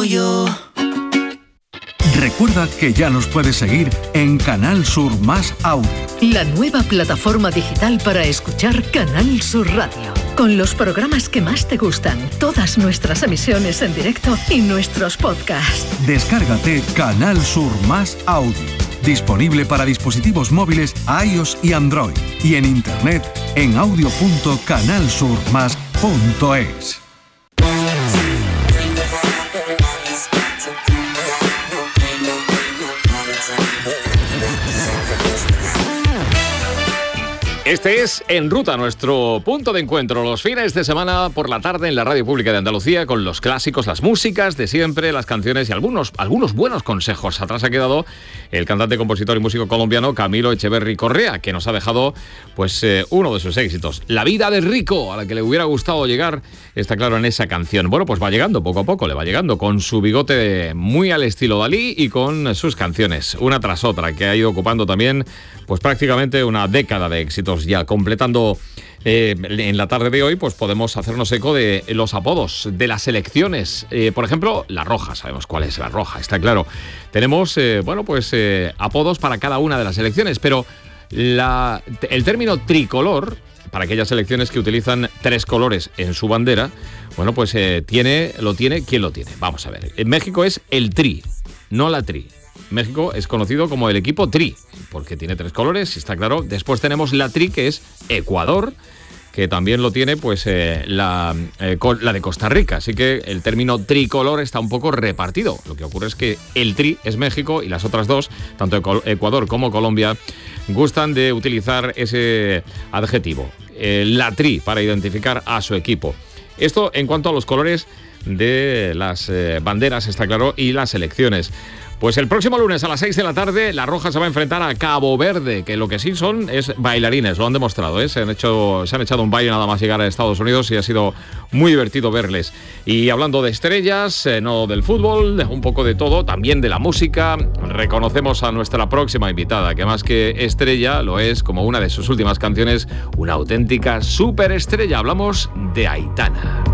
yo. Recuerda que ya nos puedes seguir en Canal Sur Más Audio. La nueva plataforma digital para escuchar Canal Sur Radio. Con los programas que más te gustan, todas nuestras emisiones en directo y nuestros podcasts. Descárgate Canal Sur Más Audio. Disponible para dispositivos móviles iOS y Android. Y en internet en audio.canalsurmas.es. Este es En Ruta, nuestro punto de encuentro los fines de semana por la tarde en la Radio Pública de Andalucía, con los clásicos, las músicas de siempre, las canciones y algunos buenos consejos. Atrás ha quedado el cantante, compositor y músico colombiano Camilo Echeverry Correa, que nos ha dejado pues uno de sus éxitos, La vida de rico, a la que le hubiera gustado llegar, está claro en esa canción. Bueno, pues va llegando, poco a poco le va llegando, con su bigote muy al estilo Dalí y con sus canciones, una tras otra, que ha ido ocupando también pues prácticamente una década de éxitos. Ya completando en la tarde de hoy, pues podemos hacernos eco de los apodos de las selecciones. Por ejemplo, La Roja, sabemos cuál es La Roja, está claro. Tenemos, apodos para cada una de las selecciones, pero el término tricolor, para aquellas selecciones que utilizan 3 colores en su bandera, bueno, pues ¿quién lo tiene? Vamos a ver. En México es el Tri, no la Tri. México es conocido como el equipo Tri, porque tiene 3 colores, está claro. Después tenemos la Tri, que es Ecuador, que también lo tiene pues la de Costa Rica. Así que el término tricolor está un poco repartido. Lo que ocurre es que el Tri es México y las otras dos, tanto Ecuador como Colombia, gustan de utilizar ese adjetivo, la Tri, para identificar a su equipo. Esto en cuanto a los colores de las banderas, está claro, y las selecciones. Pues el próximo lunes a las 6 de la tarde, La Roja se va a enfrentar a Cabo Verde, que lo que sí son es bailarines, lo han demostrado, ¿eh? Se han echado un baile nada más llegar a Estados Unidos y ha sido muy divertido verles. Y hablando de estrellas, no del fútbol, un poco de todo, también de la música, reconocemos a nuestra próxima invitada, que más que estrella lo es, como una de sus últimas canciones, una auténtica superestrella. Hablamos de Aitana.